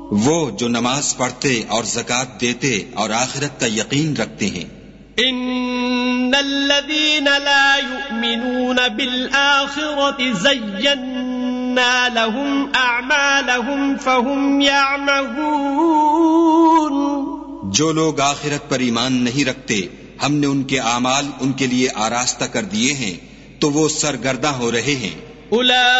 वो जो नमाज पढ़ते और ज़कात देते और आखिरत का यकीन रखते हैं। इन्नल्लज़ीना ला युमिनून बिल आखिरति ज़य्यन्ना लहुम अअमालहुम फहुम यअमहून। जो लोग आखिरत पर ईमान नहीं रखते, हमने उनके आमाल उनके लिए आरास्ता कर दिए हैं, तो वो सरगर्दा हो रहे हैं।